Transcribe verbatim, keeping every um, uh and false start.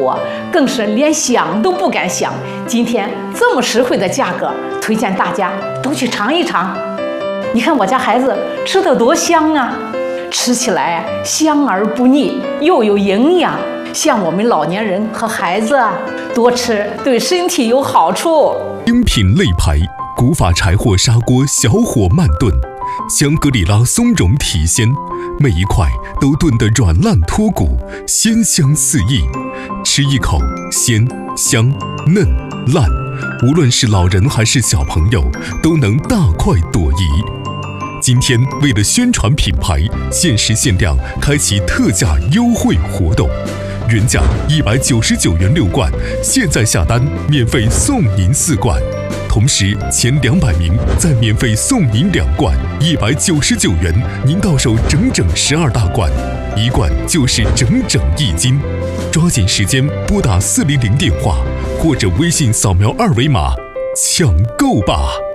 我更是连想都不敢想。今天这么实惠的价格，推荐大家都去尝一尝。你看我家孩子吃的多香啊，吃起来香而不腻，又有营养。像我们老年人和孩子啊，多吃对身体有好处。 精品肋排，古法柴火砂锅小火慢炖，香格里拉松茸体鲜，每一块都炖得软烂脱骨，鲜香四溢。吃一口，鲜香嫩烂，无论是老人还是小朋友，都能大快朵颐。今天为了宣传品牌，限时限量开启特价优惠活动，原价一百九十九元六罐，现在下单免费送您四罐，同时前两百名再免费送您两罐，一百九十九元您到手整整十二大罐，一罐就是整整一斤。抓紧时间拨打四零零电话或者微信扫描二维码抢购吧。